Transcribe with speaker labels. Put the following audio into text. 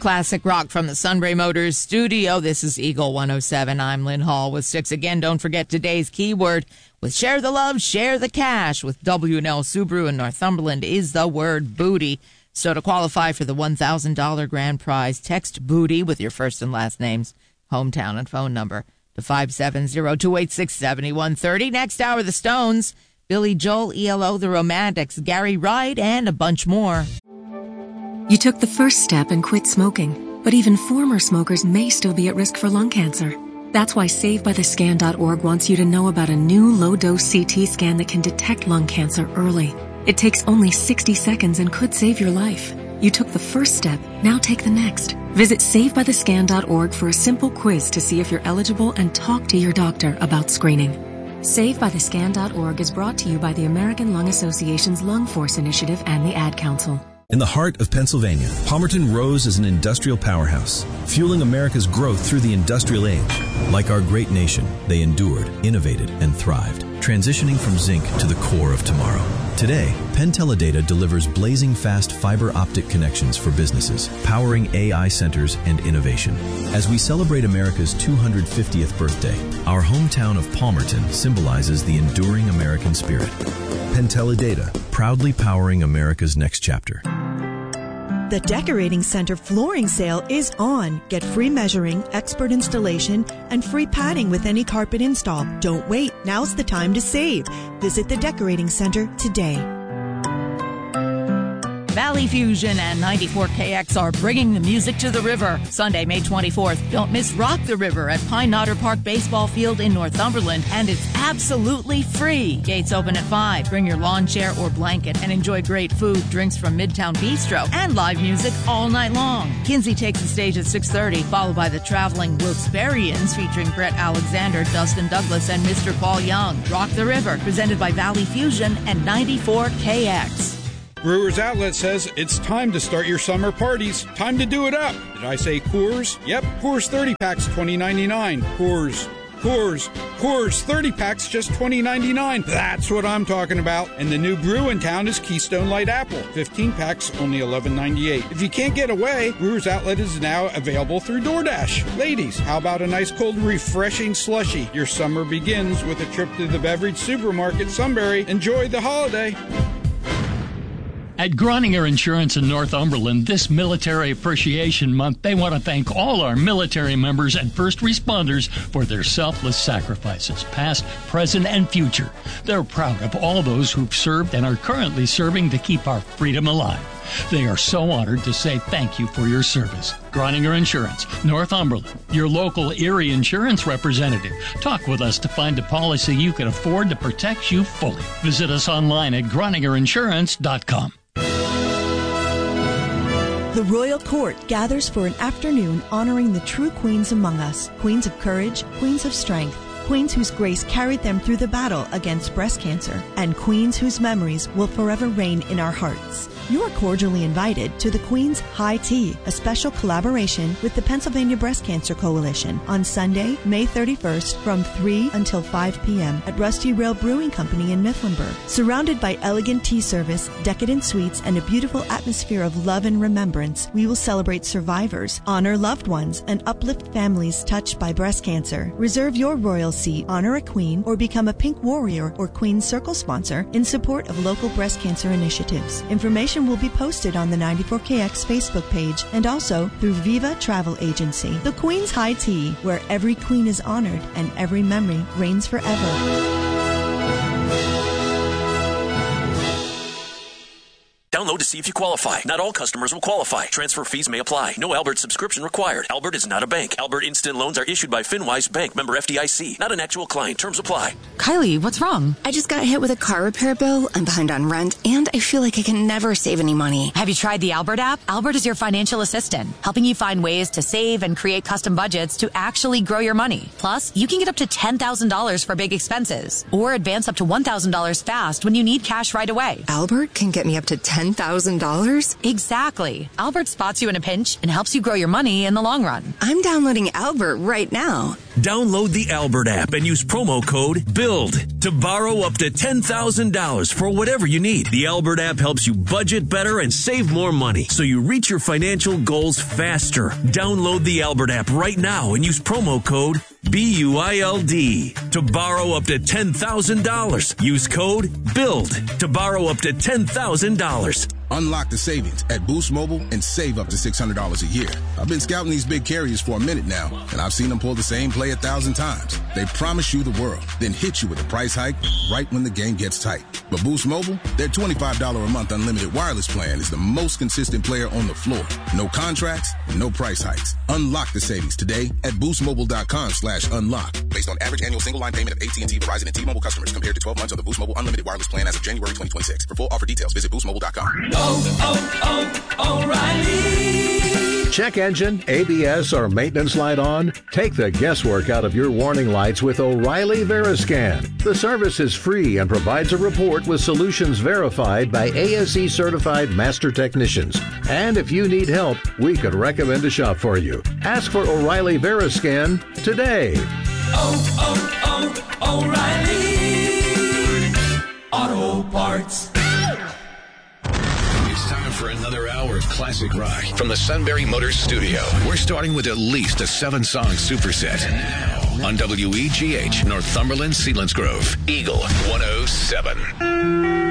Speaker 1: classic rock from the Sunbury Motors studio. This is Eagle 107. I'm Lynn Hall with 6. Again, don't forget today's keyword with Share the Love, Share the Cash with W&L Subaru in Northumberland is the word booty. So to qualify for the $1,000 grand prize, text booty with your first and last names, hometown, and phone number to 570-286-7130. Next hour, the Stones, Billy Joel, ELO, The Romantics, Gary Wright, and a bunch more.
Speaker 2: You took the first step and quit smoking, but even former smokers may still be at risk for lung cancer. That's why SaveByTheScan.org wants you to know about a new low-dose CT scan that can detect lung cancer early. It takes only 60 seconds and could save your life. You took the first step, now take the next. Visit SaveByTheScan.org for a simple quiz to see if you're eligible and talk to your doctor about screening. SaveByTheScan.org is brought to you by the American Lung Association's Lung Force Initiative and the Ad Council.
Speaker 3: In the heart of Pennsylvania, Palmerton rose as an industrial powerhouse, fueling America's growth through the industrial age. Like our great nation, they endured, innovated, and thrived, transitioning from zinc to the core of tomorrow. Today, Penn Teledata delivers blazing fast fiber optic connections for businesses, powering AI centers and innovation. As we celebrate America's 250th birthday, our hometown of Palmerton symbolizes the enduring American spirit. Penn Teledata, proudly powering America's next chapter.
Speaker 4: The Decorating Center flooring sale is on. Get free measuring, expert installation, and free padding with any carpet install. Don't wait. Now's the time to save. Visit the Decorating Center today.
Speaker 1: Valley Fusion and 94KX are bringing the music to the river. Sunday, May 24th. Don't miss Rock the River at Pine Nodder Park Baseball Field in Northumberland, and it's absolutely free. Gates open at 5. Bring your lawn chair or blanket and enjoy great food, drinks from Midtown Bistro, and live music all night long. Kinsey takes the stage at 6:30, followed by the traveling Wilkes-Barreians featuring Brett Alexander, Dustin Douglas, and Mr. Paul Young. Rock the River, presented by Valley Fusion and 94KX.
Speaker 5: Brewers Outlet says it's time to start your summer parties. Time to do it up. Did I say Coors? Yep, Coors 30 packs, $20.99. Coors 30 packs, just $20.99. That's what I'm talking about. And the new brew in town is Keystone Light Apple. 15 packs, only $11.98. If you can't get away, Brewers Outlet is now available through DoorDash. Ladies, how about a nice cold refreshing slushie? Your summer begins with a trip to the beverage supermarket Sunbury. Enjoy the holiday.
Speaker 6: At Groninger Insurance in Northumberland, this Military Appreciation Month, they want to thank all our military members and first responders for their selfless sacrifices, past, present, and future. They're proud of all those who've served and are currently serving to keep our freedom alive. They are so honored to say thank you for your service. Groninger Insurance, Northumberland, your local Erie insurance representative. Talk with us to find a policy you can afford to protect you fully. Visit us online at GroningerInsurance.com.
Speaker 4: The Royal Court gathers for an afternoon honoring the true queens among us. Queens of courage, queens of strength, queens whose grace carried them through the battle against breast cancer, and queens whose memories will forever reign in our hearts. You are cordially invited to the Queen's High Tea, a special collaboration with the Pennsylvania Breast Cancer Coalition on Sunday, May 31st from 3 until 5 p.m. at Rusty Rail Brewing Company in Mifflinburg. Surrounded by elegant tea service, decadent sweets, and a beautiful atmosphere of love and remembrance, we will celebrate survivors, honor loved ones, and uplift families touched by breast cancer. Reserve your royal seat, honor a queen, or become a Pink Warrior or Queen Circle sponsor in support of local breast cancer initiatives. Information will be posted on the 94KX Facebook page and also through Viva Travel Agency. The Queen's High Tea, where every queen is honored and every memory reigns forever.
Speaker 7: Download to see if you qualify. Not all customers will qualify. Transfer fees may apply. No Albert subscription required. Albert is not a bank. Albert Instant Loans are issued by FinWise Bank, member FDIC. Not an actual client. Terms apply.
Speaker 8: Kylie, what's wrong?
Speaker 9: I just got hit with a car repair bill. I'm behind on rent, and I feel like I can never save any money.
Speaker 8: Have you tried the Albert app? Albert is your financial assistant, helping you find ways to save and create custom budgets to actually grow your money. Plus, you can get up to $10,000 for big expenses, or advance up to $1,000 fast when you need cash right away.
Speaker 9: Albert can get me up to $10,000?
Speaker 8: Exactly. Albert spots you in a pinch and helps you grow your money in the long run.
Speaker 9: I'm downloading Albert right now.
Speaker 7: Download the Albert app and use promo code BUILD to borrow up to $10,000 for whatever you need. The Albert app helps you budget better and save more money so you reach your financial goals faster. Download the Albert app right now and use promo code BUILD to borrow up to $10,000. Use code BUILD to borrow up to $10,000.
Speaker 10: Unlock the savings at Boost Mobile and save up to $600 a year. I've been scouting these big carriers for a minute now, and I've seen them pull the same play 1,000 times. They promise you the world, then hit you with a price hike right when the game gets tight. But Boost Mobile, their $25 a month unlimited wireless plan is the most consistent player on the floor. No contracts, no price hikes. Unlock the savings today at boostmobile.com/unlock. Based on average annual single line payment of AT&T, Verizon, and T-Mobile customers compared to 12 months of the Boost Mobile unlimited wireless plan as of January 2026. For full offer details, visit boostmobile.com.
Speaker 11: O'Reilly. Check engine, ABS, or maintenance light on? Take the guesswork out of your warning lights with O'Reilly Veriscan. The service is free and provides a report with solutions verified by ASE certified master technicians. And if you need help, we could recommend a shop for you. Ask for O'Reilly Veriscan today.
Speaker 12: O'Reilly Auto Parts.
Speaker 13: It's time for another hour of classic rock from the Sunbury Motors studio. We're starting with at least a 7-song superset. And now, on WEGH, Northumberland, Selinsgrove, Eagle 107.